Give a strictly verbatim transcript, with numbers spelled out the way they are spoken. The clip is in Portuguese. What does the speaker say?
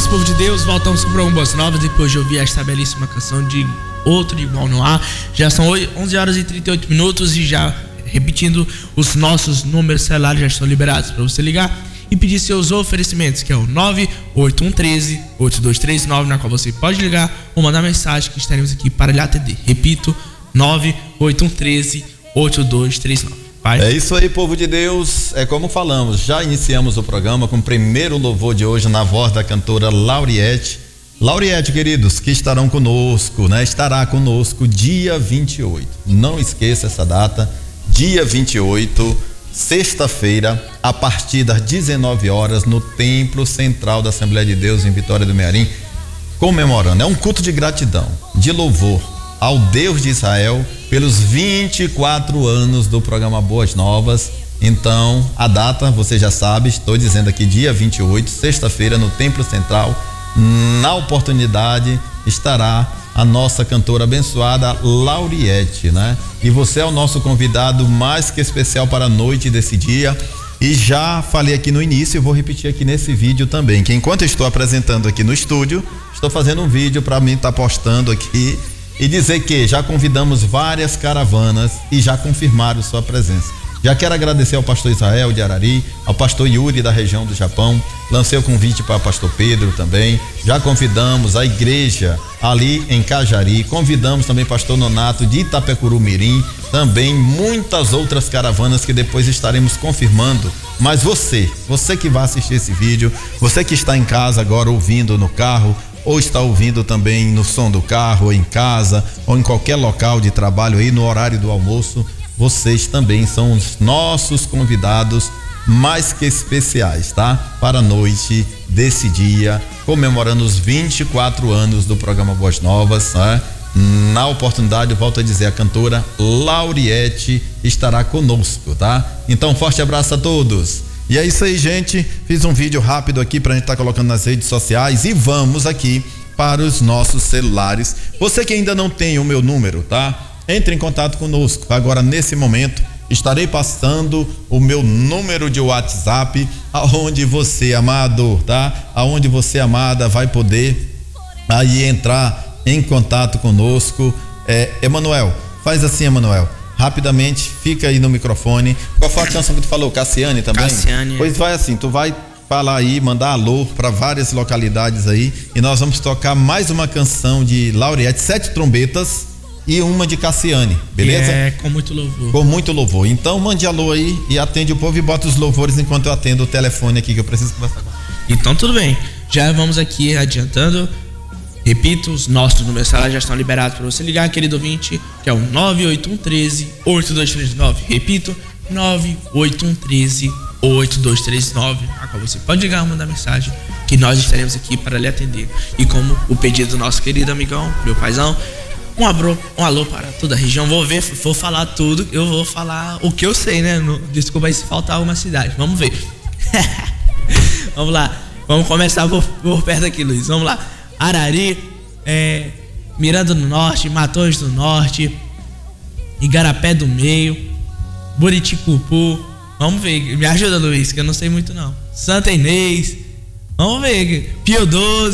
isso, povo de Deus, voltamos para um Boas Novas depois de ouvir esta belíssima canção de Outro Igual Não Há. Já são onze horas e trinta e oito minutos e já repetindo, os nossos números celulares já estão liberados para você ligar e pedir seus oferecimentos, que é o nove oito um um três oito dois três nove, na qual você pode ligar ou mandar mensagem que estaremos aqui para lhe atender. Repito, nove oito um um três oito dois três nove. Pai. É isso aí, povo de Deus. É como falamos, já iniciamos o programa com o primeiro louvor de hoje na voz da cantora Lauriette. Lauriette, queridos, que estarão conosco, né? Estará conosco dia vinte e oito. Não esqueça essa data, dia vinte e oito, sexta-feira, a partir das dezenove horas, no Templo Central da Assembleia de Deus em Vitória do Mearim, comemorando. É um culto de gratidão, de louvor ao Deus de Israel pelos vinte e quatro anos do programa Boas Novas. Então, a data, você já sabe, estou dizendo aqui, dia vinte e oito, sexta-feira, no Templo Central. Na oportunidade estará a nossa cantora abençoada Lauriette, né? E você é o nosso convidado mais que especial para a noite desse dia. E já falei aqui no início e vou repetir aqui nesse vídeo também, que enquanto eu estou apresentando aqui no estúdio, estou fazendo um vídeo para mim estar postando aqui e dizer que já convidamos várias caravanas e já confirmaram sua presença. Já quero agradecer ao pastor Israel de Arari, ao pastor Yuri da região do Japão. Lancei o convite para o pastor Pedro também. Já convidamos a igreja ali em Cajari. Convidamos também o pastor Nonato de Itapecuru Mirim. Também muitas outras caravanas que depois estaremos confirmando. Mas você, você que vai assistir esse vídeo, você que está em casa agora ouvindo no carro, ou está ouvindo também no som do carro, ou em casa, ou em qualquer local de trabalho aí no horário do almoço, vocês também são os nossos convidados mais que especiais, tá? Para a noite desse dia, comemorando os vinte e quatro anos do programa Boas Novas, né? Na oportunidade, eu volto a dizer, a cantora Lauriette estará conosco, tá? Então, forte abraço a todos. E é isso aí, gente. Fiz um vídeo rápido aqui pra gente estar tá colocando nas redes sociais e vamos aqui para os nossos celulares. Você que ainda não tem o meu número, tá? Entre em contato conosco. Agora, nesse momento, estarei passando o meu número de WhatsApp, aonde você, amado, tá? Aonde você, amada, vai poder aí entrar em contato conosco. É, Emanuel, faz assim, Emanuel. Rapidamente, fica aí no microfone. Qual foi a canção que tu falou? Cassiane também? Cassiane. Pois vai assim, tu vai falar aí, mandar alô para várias localidades aí e nós vamos tocar mais uma canção de Lauriette, Sete Trombetas e uma de Cassiane, beleza? É, com muito louvor. Com muito louvor. Então mande alô aí e atende o povo e bota os louvores enquanto eu atendo o telefone aqui que eu preciso conversar com você. Então tudo bem, já vamos aqui adiantando. Repito, os nossos números já estão liberados para você ligar, querido ouvinte, que é o nove oito um um três oito dois três nove. Repito, nove oito um um três oito dois três nove, a qual você pode ligar ou mandar mensagem, que nós estaremos aqui para lhe atender. E como o pedido do nosso querido amigão, meu paizão, um, abro, um alô para toda a região. Vou ver, vou falar tudo, eu vou falar o que eu sei, né? No, desculpa aí se faltar alguma cidade, vamos ver. Vamos lá, vamos começar por, por perto aqui, Luiz, vamos lá. Arari, é, Miranda do Norte, Matões do Norte, Igarapé do Meio, Buriticupu, vamos ver, me ajuda, Luiz, que eu não sei muito não. Santa Inês, vamos ver, Pio doze.